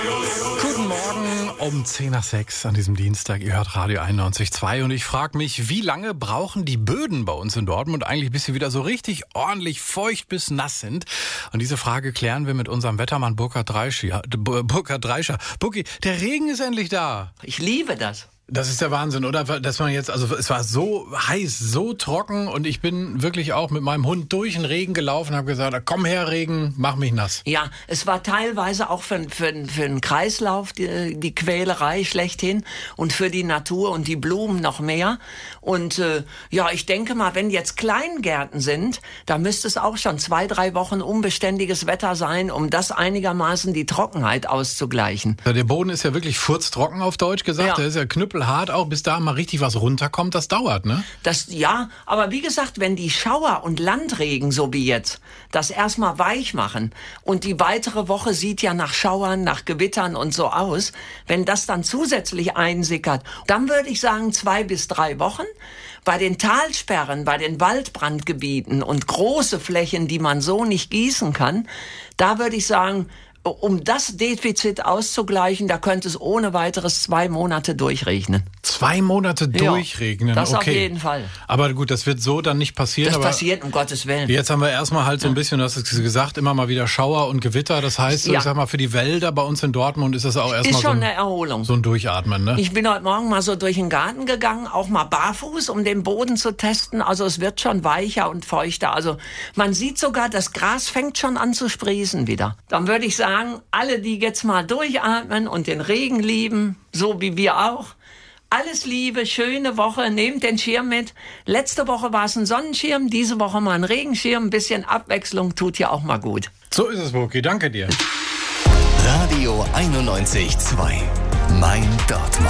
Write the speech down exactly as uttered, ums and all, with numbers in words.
Guten Morgen um zehn nach sechs an diesem Dienstag. Ihr hört Radio einundneunzig Komma zwei und ich frage mich, wie lange brauchen die Böden bei uns in Dortmund eigentlich, bis sie wieder so richtig ordentlich feucht bis nass sind? Und diese Frage klären wir mit unserem Wettermann Burkhard Dreischer. Burkhard Dreischer. Burki, der Regen ist endlich da. Ich liebe das. Das ist der Wahnsinn, oder? Dass man jetzt, also es war so heiß, so trocken und ich bin wirklich auch mit meinem Hund durch den Regen gelaufen und habe gesagt, komm her Regen, mach mich nass. Ja, es war teilweise auch für, für, für den Kreislauf die, die Quälerei schlechthin und für die Natur und die Blumen noch mehr. Und äh, ja, ich denke mal, wenn jetzt Kleingärten sind, da müsste es auch schon zwei, drei Wochen unbeständiges Wetter sein, um das einigermaßen die Trockenheit auszugleichen. Ja, der Boden ist ja wirklich furztrocken auf Deutsch gesagt, Ja. der ist ja knüppelhart auch, bis da mal richtig was runterkommt, das dauert, ne? Das, ja, aber wie gesagt, wenn die Schauer und Landregen, so wie jetzt, das erstmal weich machen und die weitere Woche sieht ja nach Schauern, nach Gewittern und so aus, wenn das dann zusätzlich einsickert, dann würde ich sagen zwei bis drei Wochen. Bei den Talsperren, bei den Waldbrandgebieten und große Flächen, die man so nicht gießen kann, da würde ich sagen, um das Defizit auszugleichen, da könnte es ohne weiteres zwei Monate durchregnen. Zwei Monate Ja, durchregnen, das okay. auf jeden Fall. Aber gut, das wird so dann nicht passieren. Das aber passiert, um Gottes Willen. Jetzt haben wir erstmal halt so ein bisschen, du hast es gesagt, immer mal wieder Schauer und Gewitter. Das heißt, so, Ja. ich sag mal, für die Wälder bei uns in Dortmund ist das auch erstmal Ist so, schon ein- eine Erholung. so ein Durchatmen, ne? Ich bin heute Morgen mal so durch den Garten gegangen, auch mal barfuß, um den Boden zu testen. Also es wird schon weicher und feuchter. Also man sieht sogar, das Gras fängt schon an zu sprießen wieder. Dann würde ich sagen, alle, die jetzt mal durchatmen und den Regen lieben, so wie wir auch, alles Liebe, schöne Woche, nehmt den Schirm mit. Letzte Woche war es ein Sonnenschirm, diese Woche mal ein Regenschirm. Ein bisschen Abwechslung tut ja auch mal gut. So ist es, Burki. Danke dir. Radio einundneunzig Komma zwei. Mein Dortmund.